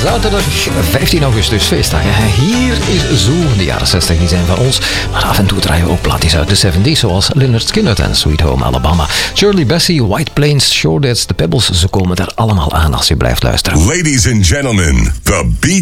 Zaterdag 15 augustus, feestdag. Hier is Zoo. De jaren 60 die zijn van ons. Maar af en toe draaien we ook plaatjes uit de 70s, zoals Lynyrd Skynyrd en Sweet Home Alabama. Shirley Bassey, White Plains, Shore Dads, The Pebbles. Ze komen er allemaal aan als je blijft luisteren. Ladies and gentlemen, the Beat